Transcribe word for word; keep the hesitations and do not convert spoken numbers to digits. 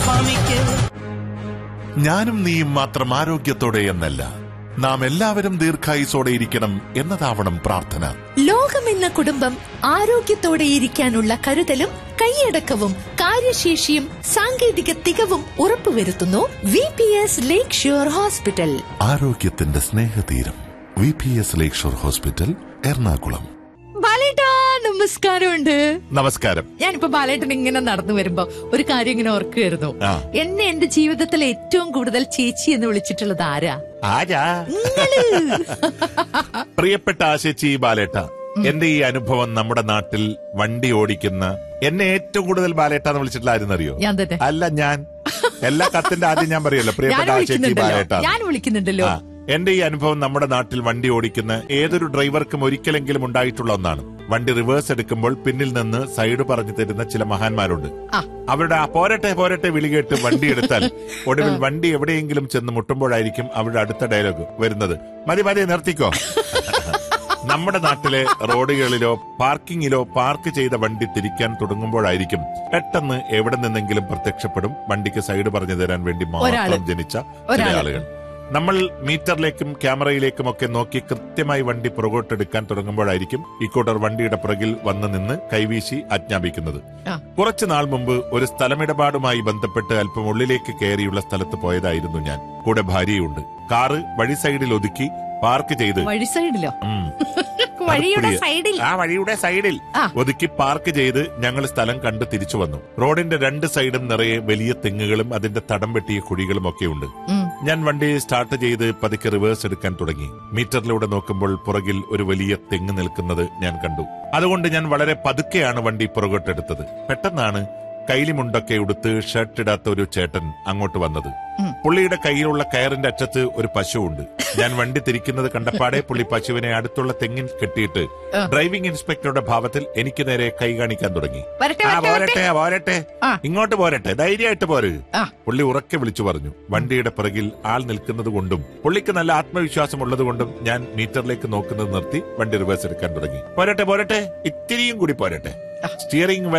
സ്വാമിക്ക്. ഞാനും നീയും മാത്രം ആരോഗ്യത്തോടെ എന്നല്ല, നാം എല്ലാവരും ദീർഘായുസോടെ ഇരിക്കണം എന്നതാവണം പ്രാർത്ഥന. ലോകമെന്ന കുടുംബം ആരോഗ്യത്തോടെ ഇരിക്കാനുള്ള കരുതലും കൈയടക്കവും കാര്യശേഷിയും സാങ്കേതിക തികവും ഉറപ്പുവരുത്തുന്നു വി പി എസ് ലേക്ക് ഷോർ ഹോസ്പിറ്റൽ. ആരോഗ്യത്തിന്റെ സ്നേഹതീരം വി പി എസ് ലേക്ക് ഷോർ ഹോസ്പിറ്റൽ, എറണാകുളം. ബാലേട്ടാ നമസ്കാരമുണ്ട്. നമസ്കാരം. ഞാനിപ്പോ ബാലേട്ടൻ ഇങ്ങനെ നടന്നു വരുമ്പോ ഒരു കാര്യം ഇങ്ങനെ ഓർക്കുകയായിരുന്നു. എന്നെ എന്റെ ജീവിതത്തിൽ ഏറ്റവും കൂടുതൽ ചേച്ചി എന്ന് വിളിച്ചിട്ടുള്ളത് ആരാ? ആരാ? പ്രിയപ്പെട്ട ആശേച്ചി ബാലേട്ട, എന്റെ ഈ അനുഭവം നമ്മുടെ നാട്ടിൽ വണ്ടി ഓടിക്കുന്ന എന്നെ ഏറ്റവും കൂടുതൽ ബാലേട്ട എന്ന് വിളിച്ചിട്ടുള്ള ആരെന്ന് അറിയോ? ഞാൻ തന്നെ. അല്ല, ഞാൻ എല്ലാ കത്തിന്റെ ആദ്യം ഞാൻ പറയുമല്ലോ പ്രിയപ്പെട്ട ആശേച്ചി ബാലേട്ട. ഞാൻ വിളിക്കുന്നുണ്ടല്ലോ. എന്റെ ഈ അനുഭവം നമ്മുടെ നാട്ടിൽ വണ്ടി ഓടിക്കുന്ന ഏതൊരു ഡ്രൈവർക്കും ഒരിക്കലെങ്കിലും ഉണ്ടായിട്ടുള്ള ഒന്നാണ്. വണ്ടി റിവേഴ്സ് എടുക്കുമ്പോൾ പിന്നിൽ നിന്ന് സൈഡ് പറഞ്ഞു തരുന്ന ചില മഹാന്മാരുണ്ട്. അവരുടെ ആ പോരട്ടെ പോരട്ടെ വിളി കേട്ട് വണ്ടി എടുത്താൽ ഒടുവിൽ വണ്ടി എവിടെയെങ്കിലും ചെന്ന് മുട്ടുമ്പോഴായിരിക്കും അവരുടെ അടുത്ത ഡയലോഗ് വരുന്നത്, മതി മതി നിർത്തിക്കോ. നമ്മുടെ നാട്ടിലെ റോഡുകളിലോ പാർക്കിങ്ങിലോ പാർക്ക് ചെയ്ത വണ്ടി തിരിക്കാൻ തുടങ്ങുമ്പോഴായിരിക്കും പെട്ടെന്ന് എവിടെ നിന്നെങ്കിലും പ്രത്യക്ഷപ്പെടും വണ്ടിക്ക് സൈഡ് പറഞ്ഞു തരാൻ വേണ്ടി മാത്രം ജനിച്ച ചില ആളുകൾ. നമ്മൾ മീറ്ററിലേക്കും ക്യാമറയിലേക്കും ഒക്കെ നോക്കി കൃത്യമായി വണ്ടി പുറകോട്ടെടുക്കാൻ തുടങ്ങുമ്പോഴായിരിക്കും ഇക്കൂട്ടർ വണ്ടിയുടെ പുറകിൽ വന്ന് നിന്ന് കൈവീശി ആജ്ഞാപിക്കുന്നത്. കുറച്ചു നാൾ മുമ്പ് ഒരു സ്ഥലമിടപാടുമായി ബന്ധപ്പെട്ട് അല്പം ഉള്ളിലേക്ക് കയറിയുള്ള സ്ഥലത്ത് പോയതായിരുന്നു ഞാൻ. കൂടെ ഭാര്യയുണ്ട്. കാറ് വഴി സൈഡിൽ ഒതുക്കി പാർക്ക് ചെയ്ത് വഴി സൈഡിലോ? ആ വഴിയുടെ സൈഡിൽ ഒതുക്കി പാർക്ക് ചെയ്ത് ഞങ്ങൾ സ്ഥലം കണ്ട് തിരിച്ചു വന്നു. റോഡിന്റെ രണ്ട് സൈഡും നിറയെ വലിയ തെങ്ങുകളും അതിന്റെ തടം വെട്ടിയ കുഴികളും ഒക്കെ ഉണ്ട്. ഞാൻ വണ്ടി സ്റ്റാർട്ട് ചെയ്ത് പതുക്കെ റിവേഴ്സ് എടുക്കാൻ തുടങ്ങി. മീറ്ററിലൂടെ നോക്കുമ്പോൾ പുറകിൽ ഒരു വലിയ തെങ്ങ് നിൽക്കുന്നത് ഞാൻ കണ്ടു. അതുകൊണ്ട് ഞാൻ വളരെ പതുക്കെയാണ് വണ്ടി പുറകോട്ടെടുത്തത്. പെട്ടെന്നാണ് കൈലിമുണ്ടൊക്കെ ഉടുത്ത് ഷർട്ട് ഇടാത്ത ഒരു ചേട്ടൻ അങ്ങോട്ട് വന്നത്. പുള്ളിയുടെ കയ്യിലുള്ള കയറിന്റെ അറ്റത്ത് ഒരു പശുവുണ്ട്. ഞാൻ വണ്ടി തിരിക്കുന്നത് കണ്ടപ്പാടെ പുള്ളി പശുവിനെ അടുത്തുള്ള തെങ്ങിൽ കെട്ടിയിട്ട് ഡ്രൈവിംഗ് ഇൻസ്പെക്ടറുടെ ഭാവത്തിൽ എനിക്ക് നേരെ കൈ കാണിക്കാൻ തുടങ്ങി. ആ പോരട്ടെ പോരട്ടെ, ഇങ്ങോട്ട് പോരട്ടെ, ധൈര്യമായിട്ട് പോര്. പുള്ളി ഉറക്കെ വിളിച്ചു പറഞ്ഞു. വണ്ടിയുടെ പിറകിൽ ആൾ നിൽക്കുന്നത് കൊണ്ടും പുള്ളിക്ക് നല്ല ആത്മവിശ്വാസം ഉള്ളത് കൊണ്ടും ഞാൻ മീറ്ററിലേക്ക് നോക്കുന്നത് നിർത്തി വണ്ടി റിവേഴ്സ് എടുക്കാൻ തുടങ്ങി. പോരട്ടെ പോരട്ടെ, ഇത്തിരിയും കൂടി പോരട്ടെ. സ്റ്റിയറിംഗ്